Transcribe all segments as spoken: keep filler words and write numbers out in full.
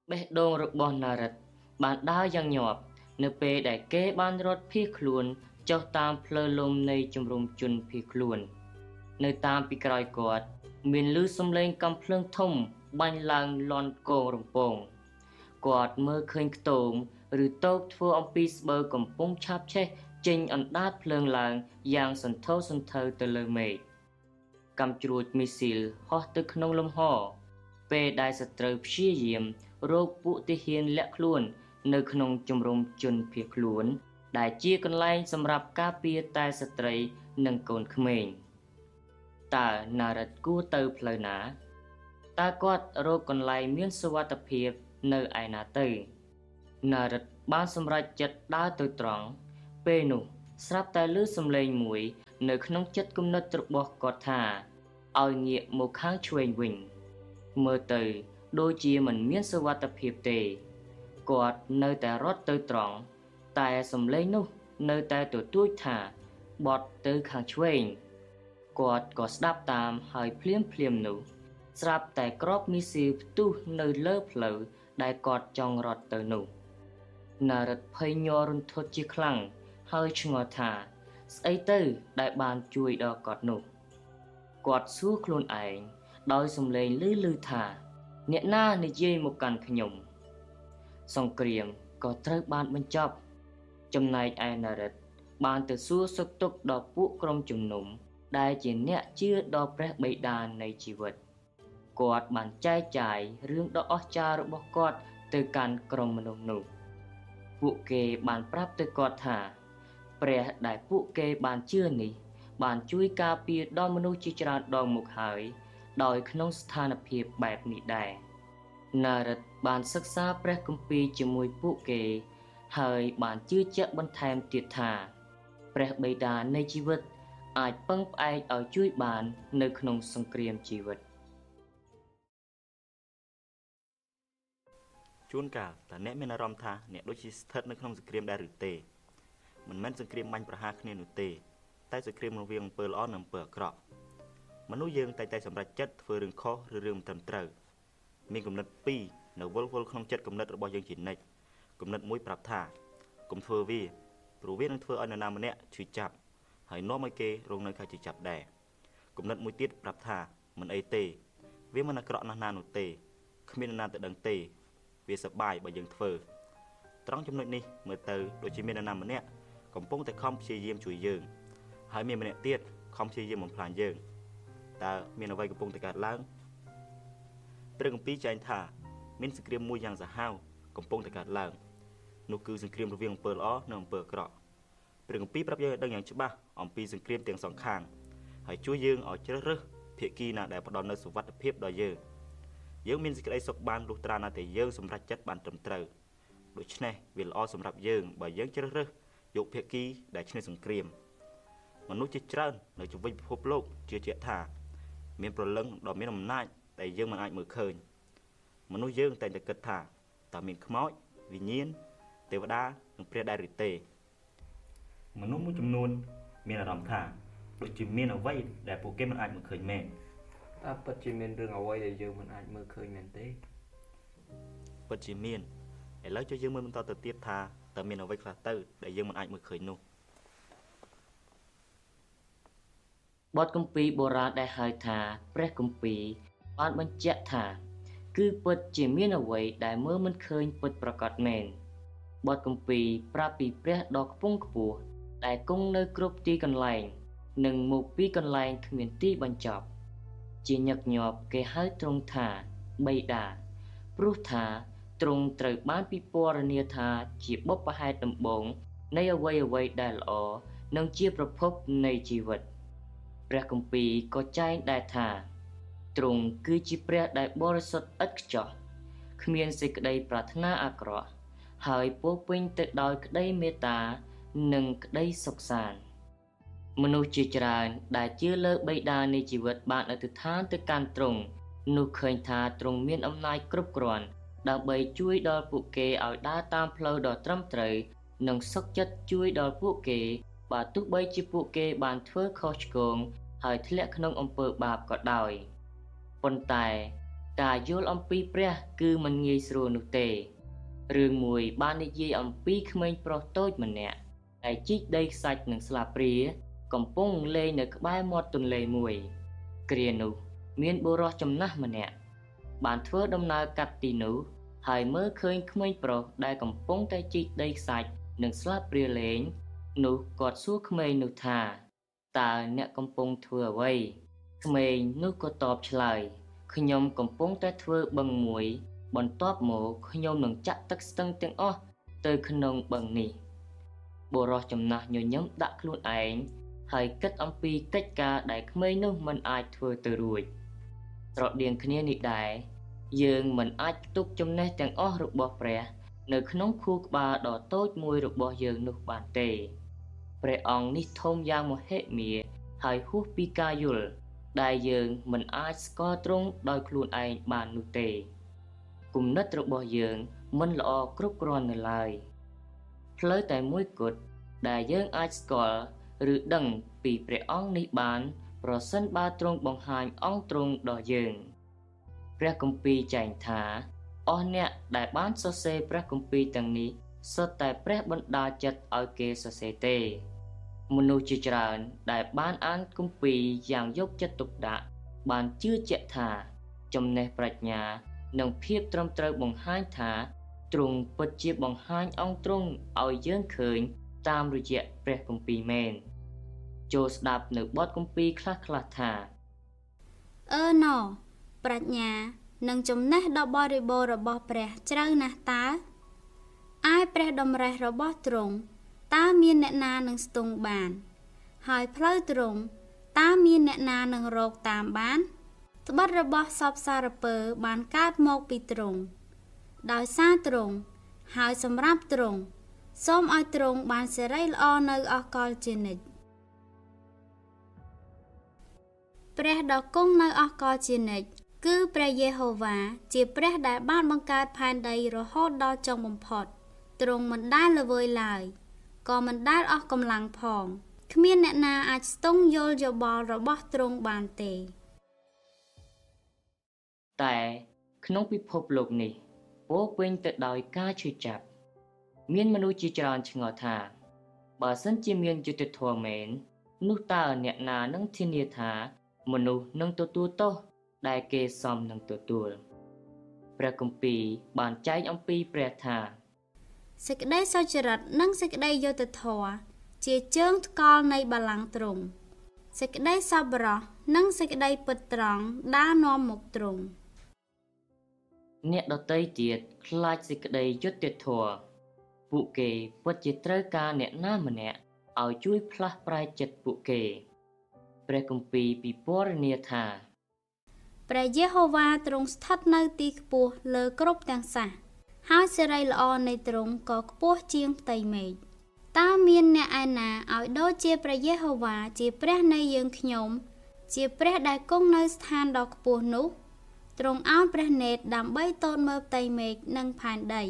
បេះដូងរបស់ណារិតបានដើរយ៉ាងញាប់នៅពេលដែលគេបានរត់ភៀសខ្លួនចុះតាមផ្លូវលំនៃជំរំជនភៀសខ្លួននៅតាមពីក្រោយគាត់មានឮសំឡេងកាំភ្លើងធំបាញ់ឡើងលាន់កងរំពងគាត់មើលឃើញខ្ទមឬតូបធ្វើអំពីស្បូវកំពុងឆាបឆេះចេញអណ្ដាតភ្លើងឡើងយ៉ាងសន្ធោសន្ធៅទៅលើមេឃកាំជ្រួចមីស៊ីលហោះទៅក្នុងលំហពេលដែលសត្រូវព្យាយាមរកពួកទាហានលាក់ខ្លួននៅក្នុងជំរំជនភៀសខ្លួនដែលជាកន្លែងសម្រាប់ការពារតែស្ត្រីនិងកូនក្មេងតើណារិតគួរទៅផ្លូវណាតើគាត់រកកន្លែងមានសុវត្ថិភាពនៅឯណាទៅណារិតបានសម្រេចចិត្តដើរទៅត្រង់ពេលនោះស្រាប់តែឮសំឡេងមួយនៅក្នុងចិត្តគំនិតរបស់គាត់ថាឲ្យងាកមកខាងឆ្វេងវិញមើលទៅដូចជាមិនមានសុវត្ថិភាពទេគាត់នៅតែរត់ទៅត្រង់តែសំឡេងនោះនៅតែទទូចថាបត់ទៅខាងឆ្វេងគាត់ក៏ស្ដាប់តាមហើយភ្លាមភ្លាមនោះស្រាប់តែក្របមីស៊ីផ្ទុះនៅលើផ្លូវដែលគាត់ចង់រត់ទៅនោះណារិតភ័យញ័ររន្ធត់ជាខ្លាំងហើយឆ្ងល់ថាស្អីទៅដែលបានជួយដល់គាត់នោះគាត់សួរខ្លួនឯងដោយសំឡេងលឺលឺថាអ្នកណានិយាយមកកាន់ខ្ញុំសង្គ្រាមក៏ត្រូវបានបញ្ចប់ចំណែកឯណារិតបានទៅសួរសុខទុក្ខដល់ពួកក្រុមជំនុំដែលជាអ្នកជឿដល់ព្រះបិតានៃជីវិតគាត់បានចែកចាយរឿងដ៏អស្ចារ្យរបស់គាត់ទៅកាន់ក្រុមមនុស្សនោះពួកគេបានប្រាប់ទៅគាត់ថាព្រះដែលពួកគេបានជឿនេះបានជួយការពារដល់មនុស្សជាច្រើនដងមកហើយដោយក្នុងស្ថានភាពបែបនេះដែរណារិតបានសិក្សាព្រះគម្ពីរជាមួយពួកគេហើយបានជឿជាក់បន្ថែមទៀតថាព្រះបិតានៃជីវិតអាចពឹងផ្អែកឲ្យជួយបាននៅក្នុងសង្គ្រាមជីវិតជួនកាលតើអ្នកមានអារម្មណ៍ថាអ្នកដូចជាស្ថិតនៅក្នុងសង្គ្រាមដែរឬទេមិនមែនសង្គ្រាមបាញ់ប្រហារគ្នានោះទេតែសង្គ្រាមរវាងអំពើល្អនិងអំពើអាក្រក់មនុស្សយើងតែតែសម្រេចចិត្តធ្វើរឿងខុសឬរឿងមិនត្រឹមត្រូវមានគំនិតពីរនៅវល់វល់ក្នុងចិត្តគំនិតរបស់យើងជានិច្ចគំនិតមួយប្រាប់ថាកុំធ្វើវាព្រោះវានឹងធ្វើឲ្យនរណាម្នាក់ឈឺចាប់ហើយនាំឲ្យគេរងនៅខែជាចាប់ដែរគំនិតមួយទៀតប្រាប់ថាមិនអីទេវាមិនអាក្រក់ណាស់ណានោះទេគ្មាននរណាទៅដឹងទេវាសប្បាយបើយើងធ្វើត្រង់ចំណុចនេះមើលទៅដូចជាមាននរណាម្នាក់កំពុងតែខំព្យាយាមជួយយើងហើយមានម្នាក់ទៀតខំព្យាយាមបំផ្លាញយើងតើមានអ្វីកំពុងតែកើតឡើងព្រះគម្ពីរចែងថាមានសង្គ្រាមមួយយ៉ាងសាហាវកំពុងតែកើតឡើងនោះគឺសង្គ្រាមរវាងអំពើល្អនិងអំពើអាក្រក់ព្រះគម្ពីរប្រាប់យើងឲ្យដឹងយ៉ាងច្បាស់អំពីសង្គ្រាមទាំងសងខាងហើយជួយយើងឲ្យជ្រើសរើសភាគីណាដែលផ្ដល់នូវសុវត្ថិភាពដល់យើងយើងមានសេចក្តីសុខបានលុះត្រាណាតែយើងសម្រេចចិត្តបានត្រឹមត្រូវដូច្នេះវាល្អសម្រាប់យើងបើយើងជ្រើសរើសយកភាគីដែលឈ្នះសង្គ្រាមមនុស្សជាច្រើននៅជុំវិញពិភពលោកជឿជាក់ថាមានព្រលឹងដ៏មានអំណាចដែលយើងមិនអាចមើលឃើញមនុស្សយើងតែងតែគិតថាតើមានខ្មោចវិញ្ញាណទេវតានិងព្រះដែរឬទេមនុស្សមួយចំនួនមានអារម្មណ៍ថាដូចជាមានអ្វីដែលពួកគេមិនអាចមើលឃើញមែនតើពិតជាមានរឿងអ្វីដែលយើងមិនអាចមើលឃើញមែនទេពិតជាមានឥឡូវជួយយើងមើលបន្តទៅទៀតថាតើមានអ្វីខ្លះទៅដែលយើងមិនអាចមើលឃើញនោះបទគម្ពីរបុរាណដែលហៅថាព្រះគម្ពីរបានបញ្ជាក់ថាគឺពិតជាមានអ្វីដែលមើលមិនឃើញពិតប្រាកដមែនបទគម្ពីរប្រាប់ពីព្រះដ៏ខ្ពង់ខ្ពស់ដែលគង់នៅគ្រប់ទីកន្លែងនិងមកពីកន្លែងគ្មានទីបញ្ចប់ជាញឹកញាប់គេហៅទ្រង់ថាបិតាព្រោះថាទ្រង់ត្រូវបានពិពណ៌នាថាជាបុព្វហេតុដំបូងនៃអ្វីអ្វីដែលល្អនិងជាប្រភពនៃជីវិតព្រះគម្ពីរក៏ចែងដែរថាទ្រង់គឺជាព្រះដែលបរិសុទ្ធឥតខ្ចោះគ្មានសេចក្តីប្រាថ្នាអាក្រក់ហើយពោរពេញទៅដោយក្តីមេត្តានិងក្តីសុខសាន្តមនុស្សជាច្រើនដែលជឿលើបិតានៃជីវិតបានអធិដ្ឋានទៅកាន់ទ្រង់នោះឃើញថាទ្រង់មានអំណាចគ្រប់គ្រាន់ដើម្បីជួយដល់ពួកគេឲ្យដើរតាមផ្លូវដ៏ត្រឹមត្រូវនិងសុខចិត្តជួយដល់ពួកគេបើទោះបីជាពួកគេបានធ្វើខុសឆ្គងហើយធ្លាក់ក្នុងអំពើបាបក៏ដោយប៉ុន្តែការយល់អំពីព្រះគឺមិនងាយស្រួលនោះទេរឿងមួយបាននិយាយអំពីក្មេងប្រុសតូចម្នាក់ដែលជីកដីខ្សាច់នឹងស្លាបព្រាកំពុងលេងនៅក្បែរមាត់ទន្លេមួយគ្រានោះមានបុរសចំណាស់ម្នាក់បានធ្វើដំណើរកាត់ទីនោះហើយមើលឃើញក្មេងប្រុសដែលកំពុងតែជីកដីខ្សាច់នឹងស្លាបព្រាលេងនោះគាត់សួរក្មេងនោះថាតើអ្នកកំពុងធ្វើអ្វីក្មេងនោះក៏តបឆ្លើយខ្ញុំកំពុងតែធ្វើបឹងមួយបន្ទាប់មកខ្ញុំនឹងចាក់ទឹកស្ទឹងទាំងអស់ទៅក្នុងបឹងនេះបុរសចំណាស់ញញឹមដាក់ខ្លួនឯងហើយគិតអំពីកិច្ចការដែលក្មេងនោះមិនអាចធ្វើទៅរួចស្រដៀងគ្នានេះដែរយើងមិនអាចផ្ទុកចំណេះទាំងអស់របស់ព្រះនៅក្នុងខួរក្បាលដ៏តូចមួយរបស់យើងនោះបានទេព្រះអង្គនេះធំយ៉ាងមហិមាហើយហួសពីការយល់ដែលយើងមិនអាចស្គាល់ទ្រង់ដោយខ្លួនឯងបាននោះទេគំនិតរបស់យើងមិនល្អគ្រប់គ្រាន់នៅឡើយផ្លូវតែមួយគត់ដែលយើងអាចស្គាល់ឬដឹងពីព្រះអង្គនេះបានប្រសិនបើទ្រង់បង្ហាញអង្គទ្រង់ដល់យើងព្រះគម្ពីរចែងថាអស់អ្នកដែលបានសរសេរព្រះគម្ពីរទាំងនេះសុទ្ធតែព្រះបណ្ដាចិត្តឲ្យគេសរសេរទេមនុស្សជាច្រើនដែលបានអានគម្ពីរយ៉ាងយកចិត្តទុកដាក់បានជឿជាក់ថាចំណេះប្រាជ្ញានិងភាពត្រឹមត្រូវបង្ហាញថាទ្រង់ពិតជាបង្ហាញអង្គទ្រង់ឲ្យយើងឃើញតាមរយៈព្រះគម្ពីរមែនចូលស្ដាប់នៅបទគម្ពីរខ្លះៗថាអឺណូប្រាជ្ញានិងចំណេះដ៏បរិបូរណ៍របស់ព្រះជ្រៅណាស់តើឯព្រះតម្រេះរបស់ទ្រង់តើមានអ្នកណានឹងស្ទង់បានហើយផ្លូវទ្រង់តើមានអ្នកណានឹងរកតាមបានត្បិតរបស់សពសារពើបានកើតមកពីទ្រង់ដោយសារទ្រង់ហើយសម្រាប់ទ្រង់សូមឲ្យទ្រង់បានសិរីល្អនៅអកលជានិច្ចព្រះដ៏គង់នៅអកលជានិច្ចគឺព្រះយេហូវ៉ាជាព្រះដែលបានបង្កើតផែនដីរហូតដល់ចុងបំផុតទ្រង់មិនដែលល្វើយឡើយក៏មិនដែលអស់កម្លាំងផងគ្មានអ្នកណាអាចស្ទង់យល់យោបល់របស់ទ្រង់បានទេតែក្នុងពិភពលោកនេះពោរពេញទៅដោយការឈឺចាប់មានមនុស្សជាច្រើនឆ្ងល់ថាបើសិនជាមានយុត្តិធម៌មែននោះតើអ្នកណានឹងធានាថាមនុស្សនឹងទទួលទោសដែលគេសមនឹងទទួលព្រះគម្ពីរបានចែងអំពីព្រះថាសេចក្តីសុចរិតនិងសេចក្តីយុត្តិធម៌ជាជើងថ្កល់នៃបល្ល័ង្កទ្រង់សេចក្តីសប្បុរសនិងសេចក្តីពិតត្រង់ដើរនាំមុខទ្រង់អ្នកដទៃទៀតខ្លាចសេចក្តីយុត្តិធម៌ពួកគេពិតជាត្រូវការអ្នកណាម្នាក់ឲ្យជួយផ្លាស់ប្រែចិត្តពួកគេព្រះគម្ពីរពិពណ៌នាថាព្រះយេហូវ៉ាទ្រង់ស្ថិតនៅទីខ្ពស់លើគ្រប់ទាំងសះហើយសេរីល្អនៃទ្រង់ក៏ខ្ពស់ជាងផ្ទៃមេឃតើមានអ្នកឯណាឲ្យដូចជាព្រះយេហូវ៉ាជាព្រះនៃយើងខ្ញុំជាព្រះដែលគង់នៅស្ថានដ៏ខ្ពស់នោះទ្រង់ឲ្យព្រះនេត្រដើម្បីទតមើលផ្ទៃមេឃនិងផែនដី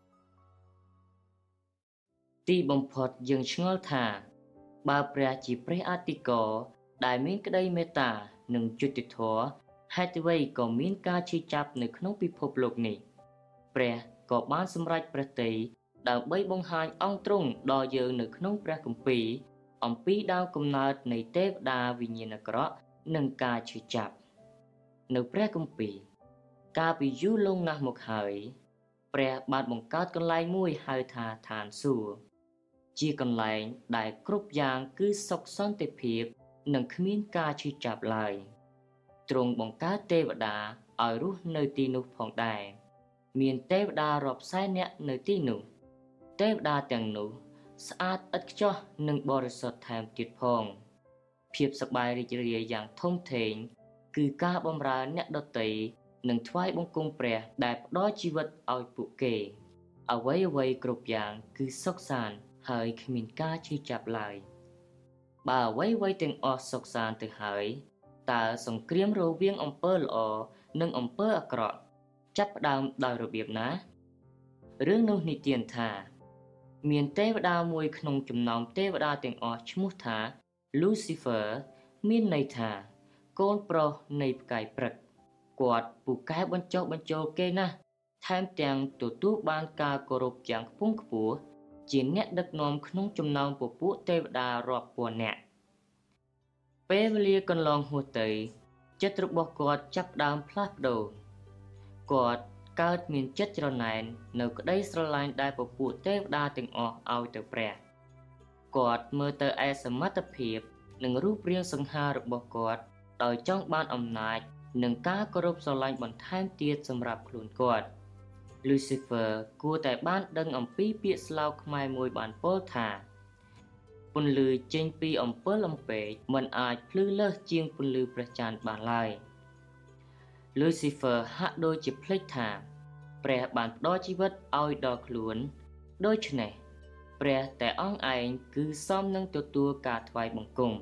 ទីបំផុតយើងឆ្ងល់ថាបើព្រះជាព្រះអធិការដែលមានក្តីមេត្តានិងយុត្តិធម៌ហេតុអ្វីក៏មានការឈឺចាប់នៅក្នុងពិភពលោកនេះព្រះក៏បានសម្រេចព្រះទ័យដើម្បីបង្ហាញអង្គទ្រង់ដល់យើងនៅក្នុងព្រះគម្ពីរអំពីដើមកំណើតនៃទេវតាវិញ្ញាណអាក្រក់និងការឈឺចាប់នៅព្រះគម្ពីរកាលពីយូរលង់ណាស់មកហើយព្រះបានបង្កើតកន្លែងមួយហៅថាឋានសួគ៌ជាកន្លែងដែលគ្រប់យ៉ាងគឺសុខសន្តិភាពនិងគ្មានការឈឺចាប់ឡើយទ្រង់បង្កើតទេវតាឲ្យរស់នៅទីនោះផងដែរមានទេវតារាប់សែននាក់នៅទីនោះទេវតាទាំងនោះស្អាតឥតខ្ចោះនិងបរិសុទ្ធថែមទៀតផងភាពសប្បាយរីករាយយ៉ាងធំធេងគឺការបម្រើអ្នកដទៃនិងថ្វាយបង្គំព្រះដែលផ្ដល់ជីវិតឲ្យពួកគេអ្វីអ្វីគ្រប់យ៉ាងគឺសុខសាន្តហើយគ្មានការឈឺចាប់ឡើយបើអ្វីអ្វីទាំងអស់សុខសាន្តទៅហើយតើសង្គ្រាមរវាងអំពើល្អនិងអំពើអាក្រក់ចាប់ផ្ដើមដោយរបៀបណារឿងនោះនិទានថាមានទេវតាមួយក្នុងចំណោមទេវតាទាំងអស់ឈ្មោះថា Lucifer មានន័យថាកូនប្រុសនៃផ្កាយព្រឹកគាត់ពូកែបញ្ចុះបញ្ចូលគេណាស់ថែមទាំងទទួលបានការគោរពយ៉ាងខ្ពង់ខ្ពស់ជាអ្នកដឹកនាំក្នុងចំណោមពពួកទេវតារាប់ពាន់នាក់ពេលវេលាកន្លងហួសទៅចិត្តរបស់គាត់ចាប់ផ្ដើមផ្លាស់ប្ដូរគាត់កើតមានចិត្តច្រណែននៅក្តីស្រឡាញ់ដែលពពួកទេវតាទាំងអស់ឲ្យទៅព្រះគាត់មើលទៅឯសមត្ថភាពនិងរូបរាងសង្ហាររបស់គាត់ដោយចង់បានអំណាចនិងការគោរពស្រឡាញ់បន្ថែមទៀតសម្រាប់ខ្លួនគាត់ Lucifer គួរតែបានដឹងអំពីពាក្យស្លោកខ្មែរមួយបានពោលថាពន្លឺចេញពីអំពិលអំពែកមិនអាចភ្លឺលើសជាងពន្លឺព្រះច័ន្ទបានឡើយ Lucifer ហាក់ដូចជាភ្លេចថាព្រះបានផ្ដល់ជីវិតឲ្យដល់ខ្លួនដូច្នេះព្រះតែអង្គឯងគឺសមនឹងទទួលការថ្វាយបង្គំ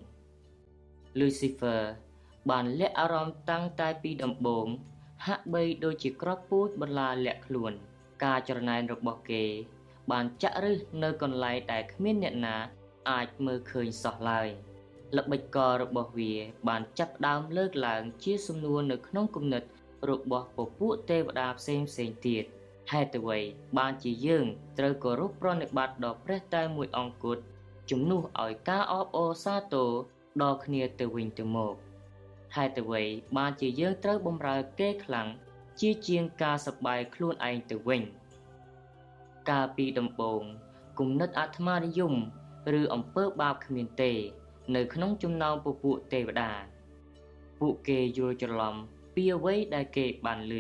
Lucifer បានលាក់អារម្មណ៍តាំងតែពីដំបូងហាក់បីដូចជាក្របពូជបន្លាលាក់ខ្លួនការច្រណែនរបស់គេបានចាក់ឫសនៅកន្លែងដែលគ្មានអ្នកណាអាចមើលឃើញសោះឡើយល្បិចកលរបស់វាបានចាប់ផ្ដើមលើកឡើងជាសំណួរនៅក្នុងគំនិតរបស់ពពួកទេវតាផ្សេងផ្សេងទៀតហេតុអ្វីបានជាយើងត្រូវគោរពប្រណិប័តដល់ព្រះតែមួយអង្គគត់ជំនួសឲ្យការអបអរសាទរដល់គ្នាទៅវិញទៅមកហេតុអ្វីបានជាយើងត្រូវបម្រើគេខ្លាំងជាជាងការសប្បាយខ្លួនឯងទៅវិញកាលពីដំបូងគំនិតអាត្មានិយមឬអំពើបាបគ្មានទេនៅក្នុងចំណោមពពួកទេវតាពួកគេយល់ច្រឡំពីអ្វីដែលគេបានឮ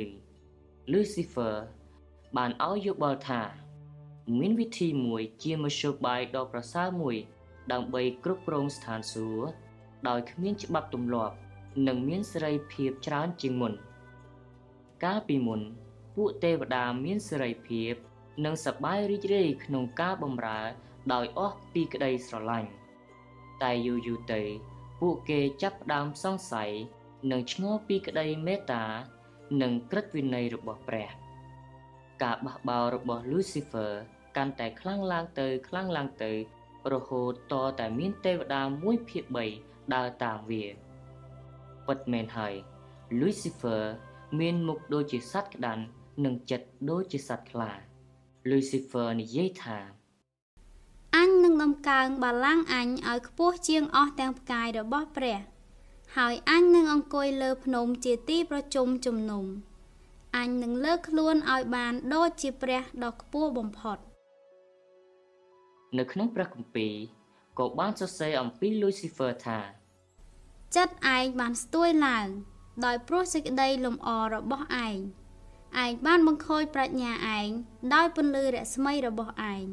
Lucifer បានឲ្យយោបល់ថាមានវិធីមួយជាមធ្យោបាយដ៏ប្រសើរមួយដើម្បីគ្រប់គ្រងស្ថានសួគ៌ដោយគ្មានច្បាប់ទម្លាប់និងមានសេរីភាពច្រើនជាងមុនកាលពីមុនពួកទេវតាមានសេរីភាពនិងសប្បាយរីករាយក្នុងការបម្រើដោយអស់ពីក្តីស្រឡាញ់តែយូរយូរទៅពួកគេចាប់ផ្ដើមសង្ស័យនិងឆ្ងល់ពីក្តីមេត្តានិងក្រឹតវិន័យរបស់ព្រះការបះបោររបស់ Lucifer កាន់តែខ្លាំងឡើងទៅខ្លាំងឡើងទៅរហូតតតែមានទេវតាមួយភាគបីដើរតាមវាពិតមែនហើយ Lucifer មានមុខដូចជាសត្វក្តាន់និងចិត្តដូចជាសត្វខ្លា Lucifer និយាយថាអញនឹងដំកើងបល្ល័ង្កអញឲ្យខ្ពស់ជាងអស់ទាំងផ្កាយរបស់ព្រះហើយអញនឹងអង្គុយលើភ្នំជាទីប្រជុំជំនុំអញនឹងលើកខ្លួនឲ្យបានដូចជាព្រះដ៏ខ្ពស់បំផុតនៅក្នុងព្រះគម្ពីរក៏បានសរសេរអំពី Lucifer ថាចិត្តឯងបានស្ទួយឡើងដោយព្រោះសេចក្តីលំអរបស់ឯងឯងបានបង្ខូចប្រាជ្ញាឯងដោយពន្លឺរស្មីរបស់ឯង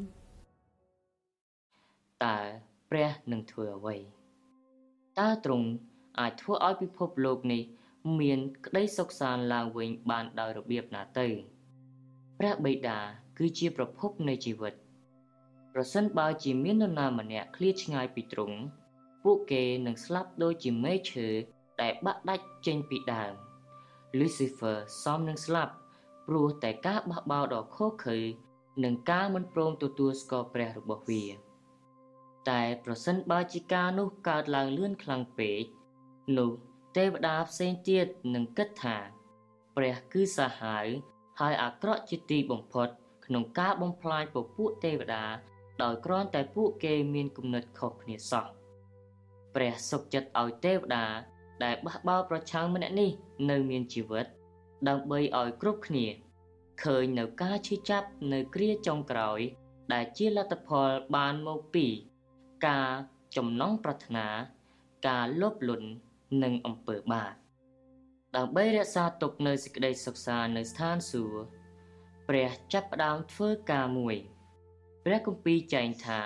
តើព្រះនឹងធ្វើអ្វីតើទ្រង់អាចធ្វើឲ្យពិភពលោកនេះមានក្តីសុខសាន្តឡើងវិញបានដោយរបៀបណាទៅព្រះបិតាគឺជាប្រភពនៃជីវិតប្រសិនបើជាមាននរណាម្នាក់ឃ្លាតឆ្ងាយពីទ្រង់ពួកគេនឹងស្លាប់ដូចជាមែកឈើដែលបាក់ដាច់ចេញពីដើម Lucifer សមនឹងស្លាប់ព្រោះតែការបះបោរដ៏ឃោរឃៅនិងការមិនព្រមទទួលស្គាល់ព្រះរបស់វាតែប្រសិនបើជាការនោះកើតឡើងលឿនខ្លាំងពេកនោះទេវតាផ្សេងទៀតនឹងគិតថាព្រះគឺសាហាវហើយអាក្រក់ជាទីបំផុតក្នុងការបំផ្លាញពពួកទេវតាដោយគ្រាន់តែពួកគេមានគំនិតខុសគ្នាសោះព្រះសុខចិត្តឲ្យទេវតាដែលបះបោរប្រឆាំងម្នាក់នេះនៅមានជីវិតដើម្បីឲ្យគ្រប់គ្នាឃើញនៅការឈឺចាប់នៅគ្រាចុងក្រោយដែលជាលទ្ធផលបានមកពីការចំណងប្រាថ្នាការលោភលន់និងអំពើបាបដើម្បីរក្សាទុកនៅសេចក្តីសុខសាន្តនៅស្ថានសួគ៌ព្រះចាប់ផ្ដើមធ្វើការមួយព្រះគម្ពីរចែងថា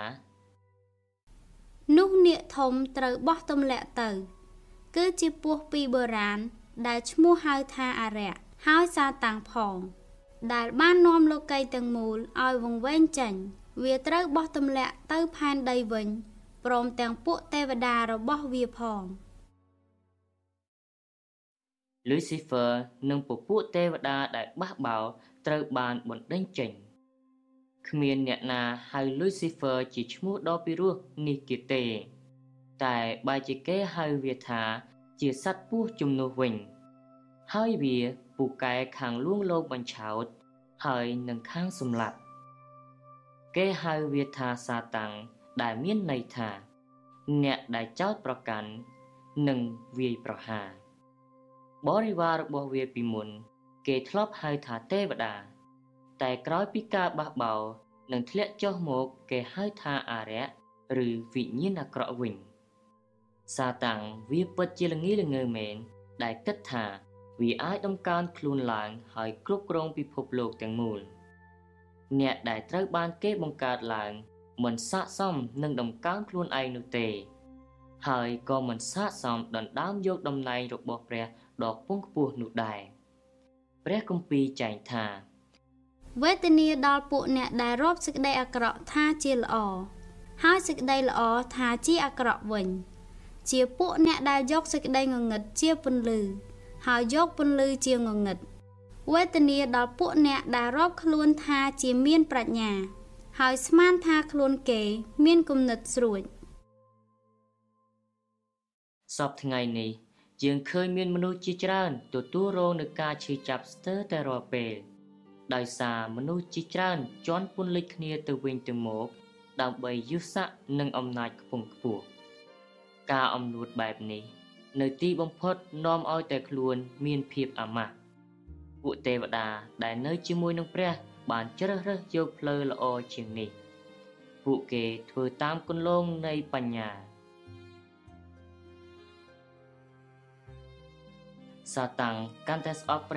នោះនាគធំត្រូវបោះទម្លាក់ទៅគឺជាពស់ពីបុរាណដែលឈ្មោះហៅថាអារក្សហើយសាតាំងផងដែលបាននាំលោកីទាំងមូលឲ្យវង្វេងចេញវាត្រូវបោះទម្លាក់ទៅផែនដីវិញព្រមទាំងពួកទេវតារបស់វាផង Lucifer និងពពួកទេវតាដែលបះបោរត្រូវបានបណ្ដេញចេញគ្មានអ្នកណាហៅ Lucifer ជាឈ្មោះដ៏ពិរោះនេះទៀតទេតែបែរជាគេហៅវាថាជាសត្វពស់ជំនួសវិញហើយវាពូកែខាងលួងលោកបញ្ឆោតហើយនឹងខាងសម្លាប់គេហៅវាថាសាតាំងដែលមានន័យថាអ្នកដែលចោទប្រកាន់និងវាយប្រហារបរិវាររបស់វាពីមុនគេធ្លាប់ហៅថាទេវតាតែក្រោយពីការបះបោរនិងធ្លាក់ចុះមកគេហៅថាអារក្សឬវិញ្ញាណអាក្រក់វិញសាតាំងវាពិតជាល្ងីល្ងើមែនដែលគិតថាវាអាចដំកើងខ្លួនឡើងហើយគ្រប់គ្រងពិភពលោកទាំងមូលអ្នកដែលត្រូវបានគេបង្កើតឡើងមិនស័ក្តិសមនឹងដំកើងខ្លួនឯងនោះទេហើយក៏មិនស័ក្តិសមដណ្ដើមយកតំណែងរបស់ព្រះដ៏ខ្ពង់ខ្ពស់នោះដែរព្រះគម្ពីរចែងថាវេទនាដល់ពួកអ្នកដែលរាប់សេចក្តីអាក្រក់ថាជាល្អហើយសេចក្តីល្អថាជាអាក្រក់វិញជាពួកអ្នកដែលយកសេចក្តីងងឹតជាពន្លឺហើយយកពន្លឺជាងងឹតវេទនាដល់ពួកអ្នកដែលរាប់ខ្លួនថាជាមានប្រាជ្ញាហើយស្មានថាខ្លួនគេមានគំនិតស្រួចសពថ្ងៃនេះយើងឃើញមានមនុស្សជាច្រើនទទួលរងនឹងការឈឺចាប់ស្ទើរតែរាល់ពេលដោយសារមនុស្សជាច្រើនជន់ពន្លិចគ្នាទៅវិញទៅមកដើម្បីយុទ្ធសាស្ត្រនិងអំណាចខ្ពង់ខ្ពស់ការអំនួតបែបនេះនៅទីបំផុតនាំឲ្យតែខ្លួនមានភាពអាម៉ាស់ពួកទេវតាដែលនៅជាមួយនឹងព្រះបានជ្រើសរើសយកផ្លូវល្អជាងនេះពួកគេធ្វើតាមគន្លងនៃបញ្ញាសាតាំងកាន់តែស្អប់ព្រះ